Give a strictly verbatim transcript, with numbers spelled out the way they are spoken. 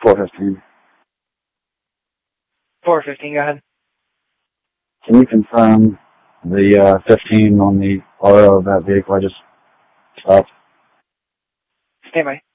four fifteen. four fifteen, go ahead. Can you confirm the uh, fifteen on the auto of that vehicle I just stopped? Stand by.